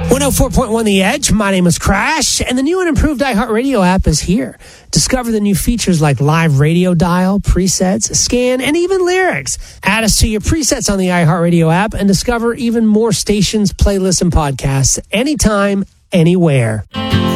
104.1 The Edge. My name is Crash, and the new and improved iHeartRadio app is here. Discover the new features like live radio dial, presets, scan, and even lyrics. Add us to your presets on the iHeartRadio app and discover even more stations, playlists, and podcasts anytime, anywhere.